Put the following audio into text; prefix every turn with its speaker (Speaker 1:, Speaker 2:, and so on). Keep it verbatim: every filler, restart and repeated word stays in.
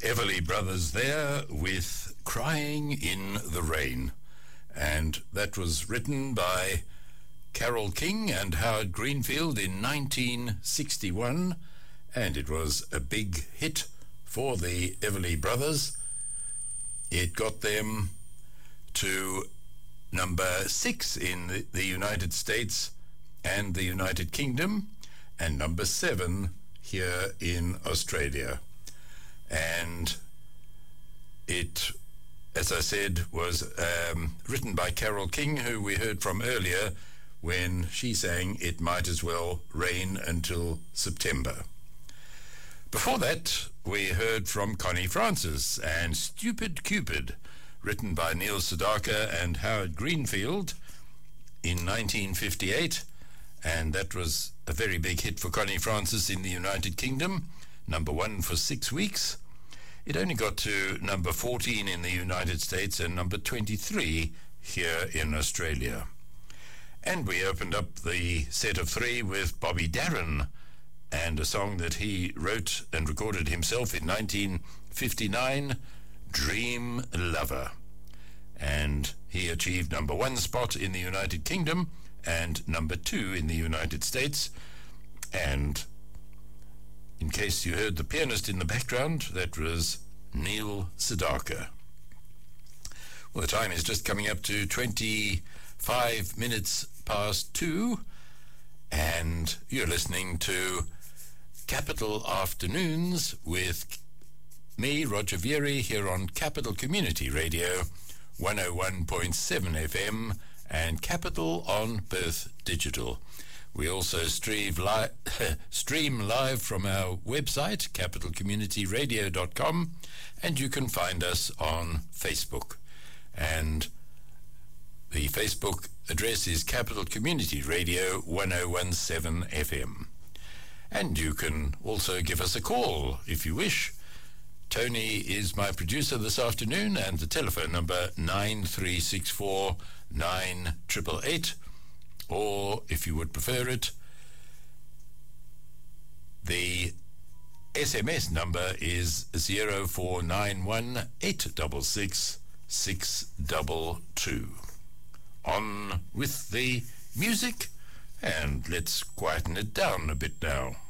Speaker 1: Everly Brothers there with Crying in the Rain. And that was written by Carole King and Howard Greenfield in nineteen sixty-one, and it was a big hit for the Everly Brothers. It got them to number six in the, the United States and the United Kingdom, and number seven here in Australia. And it, as I said, was um, written by Carole King, who we heard from earlier when she sang It Might As Well Rain Until September. Before that, we heard from Connie Francis and Stupid Cupid, written by Neil Sedaka and Howard Greenfield in nineteen fifty-eight, and that was a very big hit for Connie Francis in the United Kingdom, number one for six weeks. It only got to number fourteen in the United States and number twenty-three here in Australia. And we opened up the set of three with Bobby Darin and a song that he wrote and recorded himself in nineteen fifty-nine, Dream Lover. And he achieved number one spot in the United Kingdom and number two in the United States. And in case you heard the pianist in the background, that was Neil Sedaka. Well, the time is just coming up to twenty-five minutes past two, and you're listening to Capital Afternoons with me, Roger Vieri, here on Capital Community Radio, one oh one point seven F M, and Capital on Perth Digital. We also stream, li- stream live from our website, capital community radio dot com, and you can find us on Facebook. And the Facebook address is Capital Community Radio one oh one point seven F M. And you can also give us a call if you wish. Tony is my producer this afternoon, and the telephone number nine three six four nine eight eight eight. Or, if you would prefer it, the S M S number is zero four nine one eight six six six two two. On with the music, and let's quieten it down a bit now.